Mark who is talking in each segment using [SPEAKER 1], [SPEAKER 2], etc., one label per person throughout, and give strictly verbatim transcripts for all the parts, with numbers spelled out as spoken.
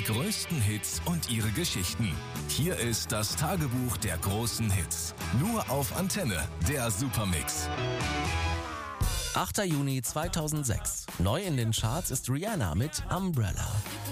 [SPEAKER 1] größten Hits und ihre Geschichten. Hier ist das Tagebuch der großen Hits. Nur auf Antenne, der Supermix.
[SPEAKER 2] achter Juni zweitausendsechs. Neu in den Charts ist Rihanna mit Umbrella.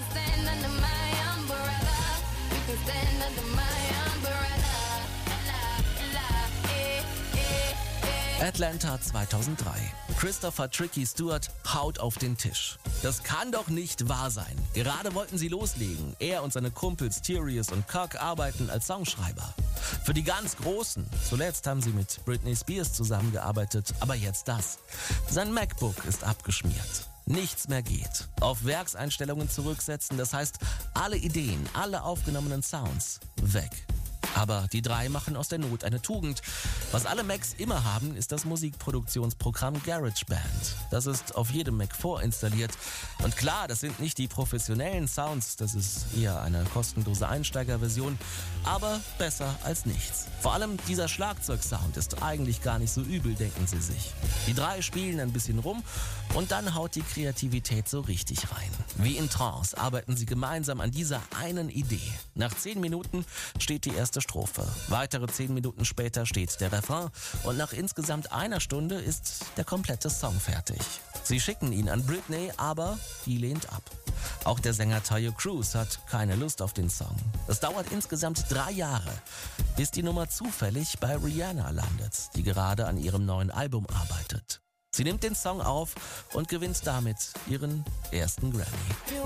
[SPEAKER 2] Atlanta zweitausenddrei. Christopher Tricky Stewart haut auf den Tisch. Das kann doch nicht wahr sein. Gerade wollten sie loslegen. Er und seine Kumpels Tyrius und Cock arbeiten als Songschreiber. Für die ganz Großen. Zuletzt haben sie mit Britney Spears zusammengearbeitet, aber jetzt das. Sein MacBook ist abgeschmiert. Nichts mehr geht. Auf Werkseinstellungen zurücksetzen, das heißt, alle Ideen, alle aufgenommenen Sounds weg. Aber die drei machen aus der Not eine Tugend. Was alle Macs immer haben, ist das Musikproduktionsprogramm GarageBand. Das ist auf jedem Mac vorinstalliert. Und klar, das sind nicht die professionellen Sounds, das ist eher eine kostenlose Einsteigerversion, aber besser als nichts. Vor allem dieser Schlagzeugsound ist eigentlich gar nicht so übel, denken sie sich. Die drei spielen ein bisschen rum und dann haut die Kreativität so richtig rein. Wie in Trance arbeiten sie gemeinsam an dieser einen Idee. Nach zehn Minuten steht die erste Strophe. Weitere zehn Minuten später steht der Refrain und nach insgesamt einer Stunde ist der komplette Song fertig. Sie schicken ihn an Britney, aber die lehnt ab. Auch der Sänger Taio Cruz hat keine Lust auf den Song. Es dauert insgesamt drei Jahre, bis die Nummer zufällig bei Rihanna landet, die gerade an ihrem neuen Album arbeitet. Sie nimmt den Song auf und gewinnt damit ihren ersten Grammy.